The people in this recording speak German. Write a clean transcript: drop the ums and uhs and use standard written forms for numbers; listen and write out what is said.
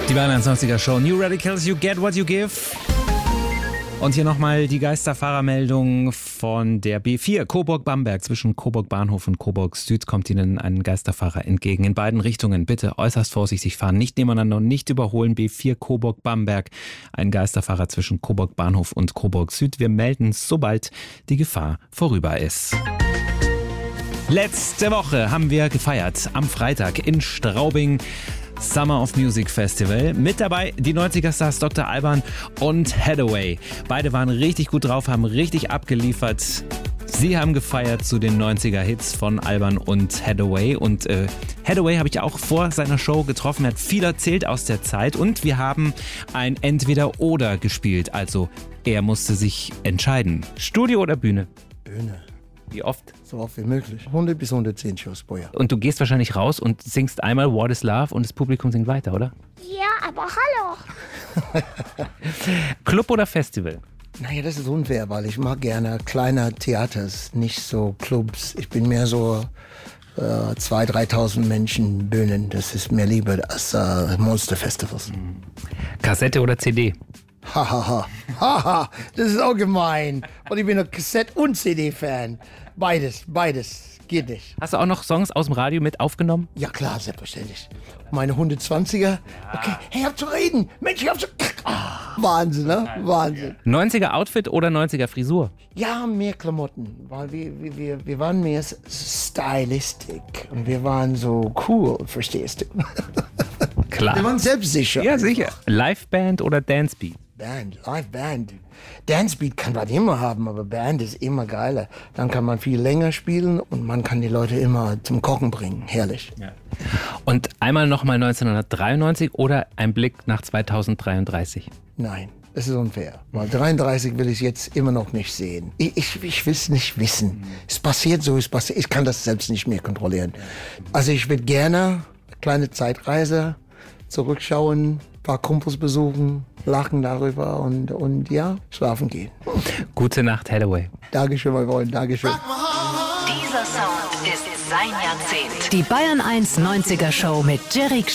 Die Bayern 90er Show. New Radicals, you get what you give. Und hier nochmal die Geisterfahrermeldung von der B4 Coburg-Bamberg. Zwischen Coburg-Bahnhof und Coburg-Süd kommt Ihnen ein Geisterfahrer entgegen. In beiden Richtungen bitte äußerst vorsichtig fahren, nicht nebeneinander und nicht überholen. B4 Coburg-Bamberg, ein Geisterfahrer zwischen Coburg-Bahnhof und Coburg-Süd. Wir melden, sobald die Gefahr vorüber ist. Letzte Woche haben wir gefeiert, am Freitag in Straubing. Summer of Music Festival. Mit dabei die 90er-Stars Dr. Alban und Hathaway. Beide waren richtig gut drauf, haben richtig abgeliefert. Sie haben gefeiert zu den 90er-Hits von Alban und Hathaway. Und Hathaway habe ich auch vor seiner Show getroffen. Er hat viel erzählt aus der Zeit. Und wir haben ein Entweder-Oder gespielt. Also er musste sich entscheiden. Studio oder Bühne? Bühne. Wie oft? So oft wie möglich. 100 bis 110 Shows pro Jahr. Und du gehst wahrscheinlich raus und singst einmal What is Love und das Publikum singt weiter, oder? Ja, aber hallo. Club oder Festival? Naja, das ist unfair, weil ich mag gerne kleine Theaters, nicht so Clubs. Ich bin mehr so 2.000, 3.000 Menschen Bühnen. Das ist mir lieber als Monster-Festivals. Kassette oder CD? Hahaha, haha, das ist auch gemein. Und ich bin ein Kassett- und CD-Fan. Beides, geht nicht. Hast du auch noch Songs aus dem Radio mit aufgenommen? Ja klar, selbstverständlich. Meine 120er. Okay, hey, hab zu reden. Mensch, ich hab zu... Wahnsinn, ne? Wahnsinn. 90er Outfit oder 90er Frisur? Ja, mehr Klamotten, weil wir waren mehr stylistisch und wir waren so cool, verstehst du? Klar. Wir waren selbstsicher. Ja, sicher. Liveband oder Dancebeat? Liveband. Dancebeat kann man immer haben, aber Band ist immer geiler. Dann kann man viel länger spielen und man kann die Leute immer zum Kochen bringen. Herrlich. Ja. Und einmal nochmal 1993 oder ein Blick nach 2033? Nein, das ist unfair. Weil 33 will ich jetzt immer noch nicht sehen. Ich will es nicht wissen. Es passiert so, es passiert. Ich kann das selbst nicht mehr kontrollieren. Also ich würde gerne eine kleine Zeitreise zurückschauen, ein paar Kumpels besuchen, lachen darüber und ja, schlafen gehen. Gute Nacht, Hathaway. Dankeschön, mein Freund, Dankeschön. Dieser Sound ist sein Jahrzehnt. Die Bayern 1 90er Show mit Jerry